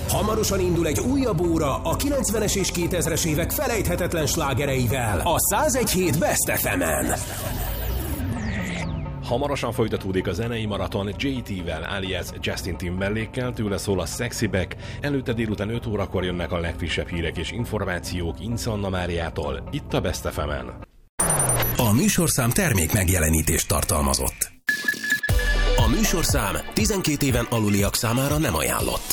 Hamarosan indul egy újabb óra a 90-es és 2000-es évek felejthetetlen slágereivel a 101.7 Best FM-en. Hamarosan folytatódik a zenei maraton JT-vel, alias Justin Timberlake-kel, tőle szól a Sexy Back, előtte délután 5 órakor jönnek a legfrissebb hírek és információk Ince Anna Máriától, itt a Best FM-en. A műsorszám termék megjelenítést tartalmazott. A műsorszám 12 éven aluliak számára nem ajánlott.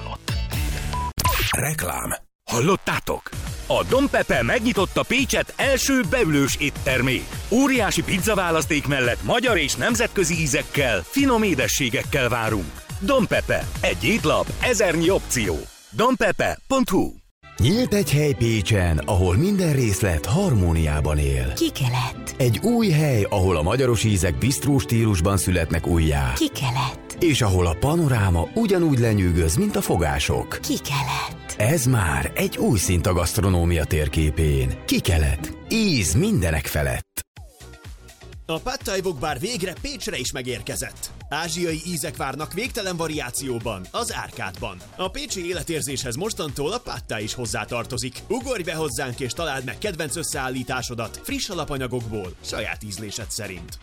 Reklám. Hallottátok? A Don Pepe megnyitotta Pécset első beülős éttermét. Óriási pizzaválaszték mellett magyar és nemzetközi ízekkel, finom édességekkel várunk. Don Pepe. Egy étlap, 1000 opció. donpepe.hu. Nyílt egy hely Pécsen, ahol minden részlet harmóniában él. Kikelet. Egy új hely, ahol a magyaros ízek bisztró stílusban születnek újjá. Kikelet. És ahol a panoráma ugyanúgy lenyűgöz, mint a fogások. Kikelet. Ez már egy új szint a gasztronómia térképén. Kikelet. Íz mindenek felett. A Pad Thai Wok Bar végre Pécsre is megérkezett. Ázsiai ízek várnak végtelen variációban, az Árkádban. A pécsi életérzéshez mostantól a Pad Thai is hozzátartozik. Ugorj be hozzánk és találd meg kedvenc összeállításodat friss alapanyagokból, saját ízlésed szerint.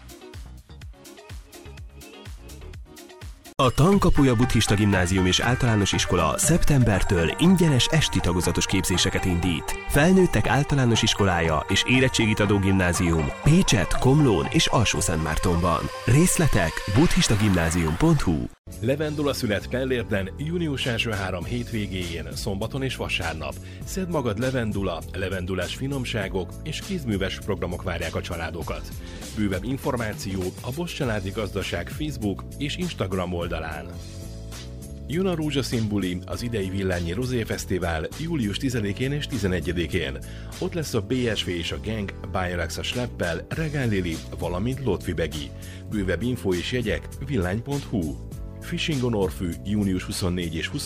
A Tankapuja Buddhista Gimnázium és Általános Iskola szeptembertől ingyenes esti tagozatos képzéseket indít. Felnőttek általános iskolája és érettségit adó gimnázium Pécset, Komlón és Alsó-Szentmártonban. Részletek buddhistagimnázium.hu. Levendula szület Pellérden június első 3 hétvégéjén, szombaton és vasárnap. Szedd magad levendula, levendulás finomságok és kézműves programok várják a családokat. Bővebb információ a Bosch Családi Gazdaság Facebook és Instagram oldalán. Jön a rózsaszín buli, az idei Villányi Rozé Fesztivál július 10-én és 11-én. Ott lesz a BSV és a Gang, Bajalex a Schleppel, Regál Lili, valamint Lotfi Begi. Bővebb info és jegyek villány.hu. Fishing on Orfű június 24 és 20